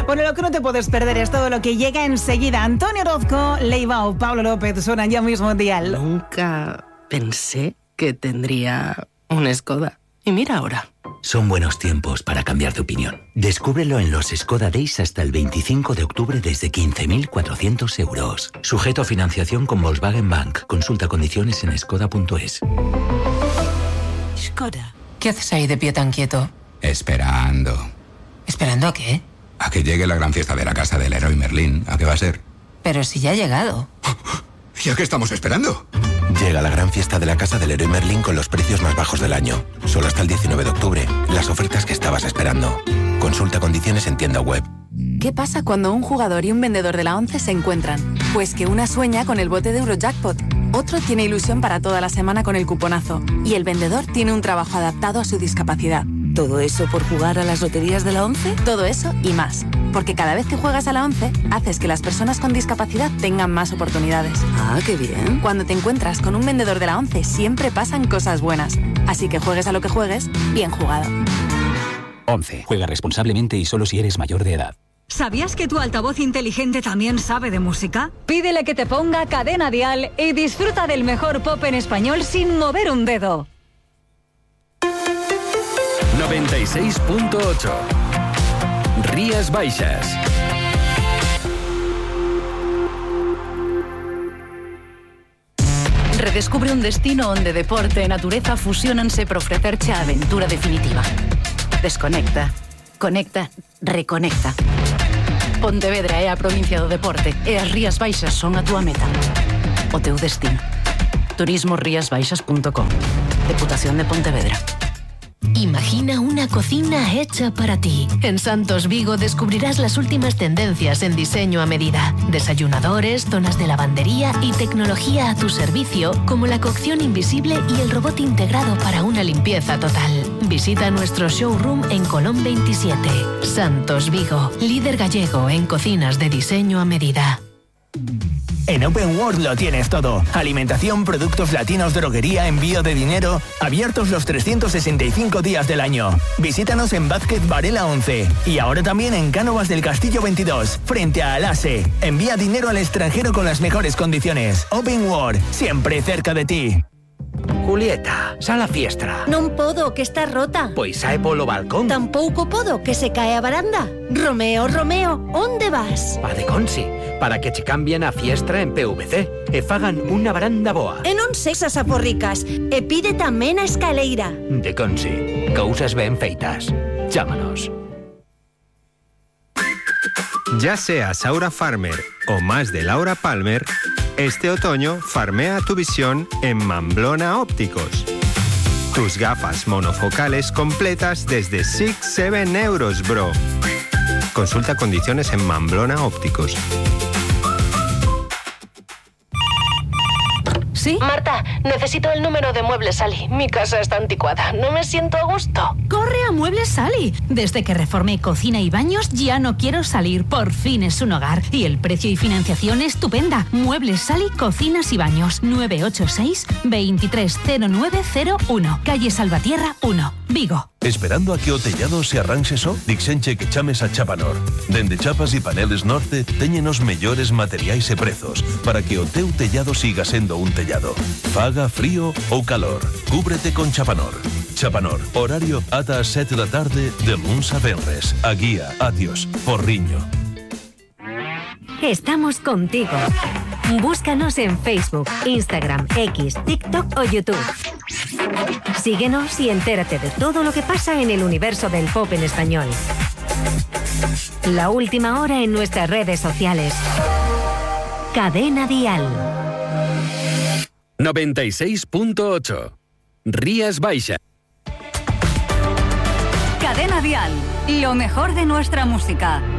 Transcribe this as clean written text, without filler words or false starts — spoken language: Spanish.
Bueno, lo que no te puedes perder es todo lo que llega enseguida. Antonio Orozco, Leivao, Pablo López suenan ya mismo en Dial. Nunca pensé que tendría un Skoda. Y mira ahora. Son buenos tiempos para cambiar de opinión. Descúbrelo en los Skoda Days hasta el 25 de octubre desde 15.400 euros. Sujeto a financiación con Volkswagen Bank. Consulta condiciones en skoda.es. Skoda. ¿Qué haces ahí de pie tan quieto? Esperando. ¿Esperando a qué? A que llegue la gran fiesta de la casa del Leroy Merlin. ¿A qué va a ser? Pero si ya ha llegado. ¿Y a qué estamos esperando? Llega la gran fiesta de la casa del Leroy Merlin con los precios más bajos del año. Solo hasta el 19 de octubre. Las ofertas que estabas esperando. Consulta condiciones en tienda web. ¿Qué pasa cuando un jugador y un vendedor de la 11 se encuentran? Pues que una sueña con el bote de Eurojackpot, otro tiene ilusión para toda la semana con el cuponazo y el vendedor tiene un trabajo adaptado a su discapacidad. ¿Todo eso por jugar a las loterías de la 11? Todo eso y más. Porque cada vez que juegas a la 11, haces que las personas con discapacidad tengan más oportunidades. Ah, qué bien. Cuando te encuentras con un vendedor de la 11, siempre pasan cosas buenas. Así que juegues a lo que juegues, bien jugado. 11. Juega responsablemente y solo si eres mayor de edad. ¿Sabías que tu altavoz inteligente también sabe de música? Pídele que te ponga Cadena Dial y disfruta del mejor pop en español sin mover un dedo. 96.8 Rías Baixas. Redescubre un destino onde deporte e natureza fusionanse para ofrecerche a aventura definitiva. Desconecta, conecta, reconecta. Pontevedra é a provincia do deporte e as Rías Baixas son a túa meta. O teu destino. turismosriasbaixas.com. Deputación de Pontevedra. Imagina una cocina hecha para ti. En Santos Vigo descubrirás las últimas tendencias en diseño a medida. Desayunadores, zonas de lavandería y tecnología a tu servicio, como la cocción invisible y el robot integrado para una limpieza total. Visita nuestro showroom en Colón 27. Santos Vigo, líder gallego en cocinas de diseño a medida. En Open World lo tienes todo. Alimentación, productos latinos, droguería, envío de dinero. Abiertos los 365 días del año. Visítanos en Vázquez Varela 11. Y ahora también en Cánovas del Castillo 22, frente a Alase. Envía dinero al extranjero con las mejores condiciones. Open World, siempre cerca de ti. Julieta, sal a fiestra. Non podo, que está rota. Pois sae polo balcón. Tampouco podo, que se cae a baranda. Romeo, Romeo, onde vas? Pa de Consi, para que che cambien a fiestra en PVC e fagan unha baranda boa. E non sexas aporricas, e pide tamén a escaleira. De Consi, cousas ben feitas. Chámanos. Ya seas Aura Farmer o más de Laura Palmer, este otoño farmea tu visión en Mamblona Ópticos. Tus gafas monofocales completas desde 6-7 euros, bro. Consulta condiciones en Mamblona Ópticos. ¿Sí? Marta, necesito el número de Muebles Sally. Mi casa está anticuada. No me siento a gusto. ¡Corre a Muebles Sally! Desde que reformé cocina y baños ya no quiero salir. Por fin es un hogar. Y el precio y financiación estupenda. Muebles Sally, cocinas y baños. 986 230901. Calle Salvatierra 1, Vigo. Esperando a que o tellado se arranxe só? Dixenche que chames a Chapanor. Dende Chapas e Paneles Norte teñen os mellores materiais e prezos para que o teu tellado siga sendo un tellado. Faga frío ou calor. Cúbrete con Chapanor. Chapanor, horario ata as 7 da tarde de luns a venres. A guía, Atios, Porriño. Estamos contigo. Búscanos en Facebook, Instagram, X, TikTok o YouTube. Síguenos y entérate de todo lo que pasa en el universo del pop en español. La última hora en nuestras redes sociales. Cadena Dial. 96.8 Rías Baixas. Cadena Dial, lo mejor de nuestra música.